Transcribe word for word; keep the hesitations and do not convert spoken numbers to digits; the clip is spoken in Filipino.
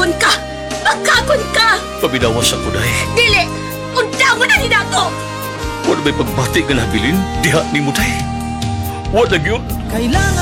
Magkagon ka! Magkagon ka! Pabinawas ako, day. Dili! Unda mo na hinako! Wala may pagbati ka na, Bilin. Diha ni mo, day. Wala yun. Kailangan